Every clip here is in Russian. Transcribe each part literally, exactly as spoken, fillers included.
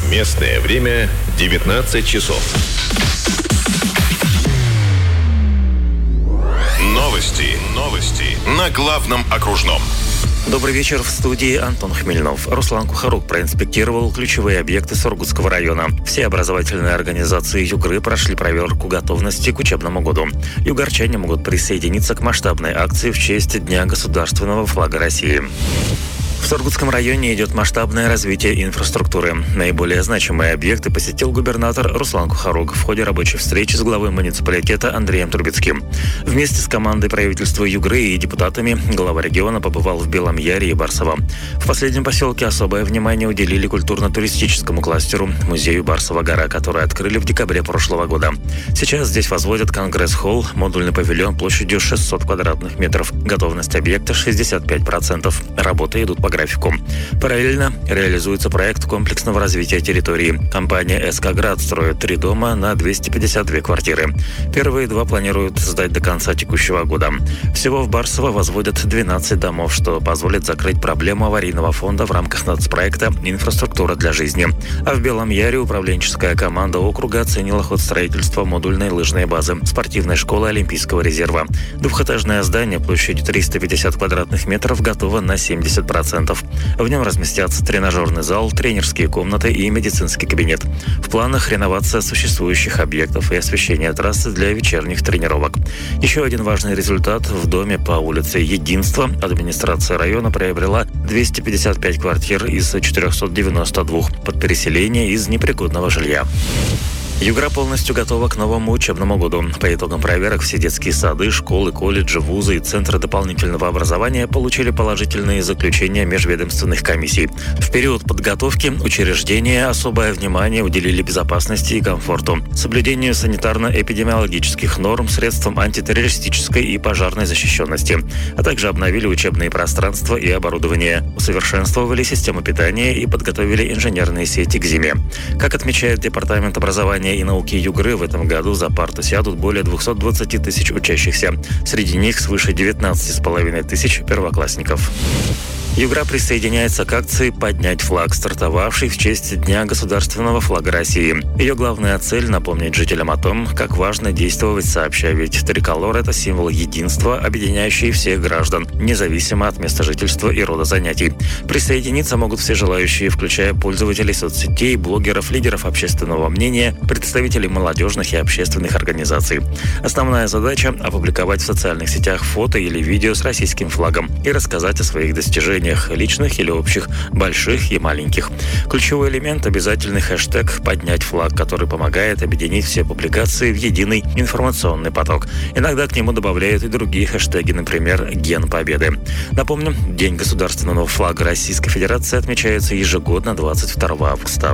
Местное время девятнадцать часов. Новости. Новости на главном окружном. Добрый вечер, в студии Антон Хмельнов. Руслан Кухарук проинспектировал ключевые объекты Сургутского района. Все образовательные организации Югры прошли проверку готовности к учебному году. Югорчане могут присоединиться к масштабной акции в честь Дня государственного флага России. В Сургутском районе идет масштабное развитие инфраструктуры. Наиболее значимые объекты посетил губернатор Руслан Кухарук в ходе рабочей встречи с главой муниципалитета Андреем Трубецким. Вместе с командой правительства Югры и депутатами глава региона побывал в Белом Яре и Барсово. В последнем поселке особое внимание уделили культурно-туристическому кластеру музею Барсова гора, который открыли в декабре прошлого года. Сейчас здесь возводят конгресс-холл, модульный павильон площадью шестьсот квадратных метров. Готовность объекта шестьдесят пять процентов. Работы идут по графику. Параллельно реализуется проект комплексного развития территории. Компания СК «Град» строит три дома на двести пятьдесят две квартиры. Первые два планируют сдать до конца текущего года. Всего в Барсово возводят двенадцать домов, что позволит закрыть проблему аварийного фонда в рамках нацпроекта «Инфраструктура для жизни». А в Белом Яре управленческая команда округа оценила ход строительства модульной лыжной базы спортивной школы Олимпийского резерва. Двухэтажное здание площадью триста пятьдесят квадратных метров готово на семьдесят процентов. В нем разместятся тренажерный зал, тренерские комнаты и медицинский кабинет. В планах реновация существующих объектов и освещение трассы для вечерних тренировок. Еще один важный результат: в доме по улице Единства администрация района приобрела двести пятьдесят пять квартир из четырехсот девяноста двух под переселение из непригодного жилья. Югра полностью готова к новому учебному году. По итогам проверок все детские сады, школы, колледжи, вузы и центры дополнительного образования получили положительные заключения межведомственных комиссий. В период подготовки учреждения особое внимание уделили безопасности и комфорту, соблюдению санитарно-эпидемиологических норм, средствам антитеррористической и пожарной защищенности, а также обновили учебные пространства и оборудование, усовершенствовали систему питания и подготовили инженерные сети к зиме. Как отмечает Департамент образования и науки Югры, в этом году за парты сядут более двухсот двадцати тысяч учащихся. Среди них свыше девятнадцати с половиной тысяч первоклассников. Югра присоединяется к акции «Поднять флаг», стартовавшей в честь Дня государственного флага России. Ее главная цель – напомнить жителям о том, как важно действовать сообща, ведь триколор – это символ единства, объединяющий всех граждан, независимо от места жительства и рода занятий. Присоединиться могут все желающие, включая пользователей соцсетей, блогеров, лидеров общественного мнения, представителей молодежных и общественных организаций. Основная задача – опубликовать в социальных сетях фото или видео с российским флагом и рассказать о своих достижениях, личных или общих, больших и маленьких. Ключевой элемент – обязательный хэштег «Поднять флаг», который помогает объединить все публикации в единый информационный поток. Иногда к нему добавляют и другие хэштеги, например, «Ген Победы». Напомню, День государственного флага Российской Федерации отмечается ежегодно двадцать второго августа.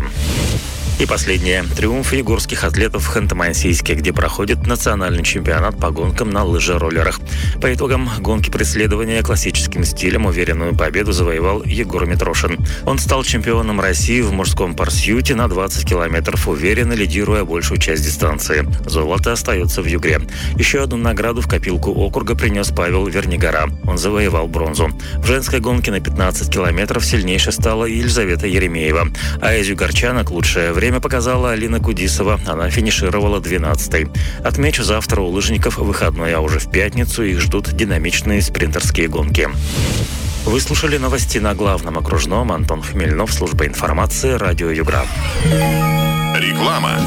И последнее. Триумф югорских атлетов в Ханты-Мансийске, где проходит национальный чемпионат по гонкам на лыжероллерах. По итогам гонки преследования классическим стилем уверенную победу завоевал Егор Митрошин. Он стал чемпионом России в мужском парсьюте на двадцать километров, уверенно лидируя большую часть дистанции. Золото остается в Югре. Еще одну награду в копилку округа принес Павел Вернигора. Он завоевал бронзу. В женской гонке на пятнадцать километров сильнейшей стала Елизавета Еремеева. А из югорчанок лучшее время Время показала Алина Кудисова. Она финишировала двенадцатой. Отмечу, завтра у лыжников выходной, а уже в пятницу их ждут динамичные спринтерские гонки. Вы слушали новости на главном окружном. Антон Хмельнов, служба информации, радио Югра. Реклама.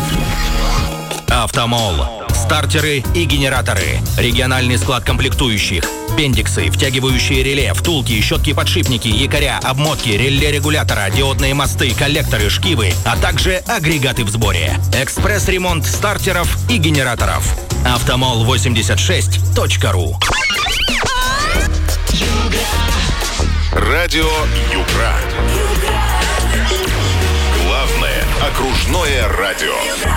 Автомол. Стартеры и генераторы. Региональный склад комплектующих. Бендиксы, втягивающие реле, втулки, щетки-подшипники, якоря, обмотки, реле регулятора, диодные мосты, коллекторы, шкивы, а также агрегаты в сборе. Экспресс-ремонт стартеров и генераторов. автомол восемьдесят шесть точка ру. Радио Югра. Главное окружное радио.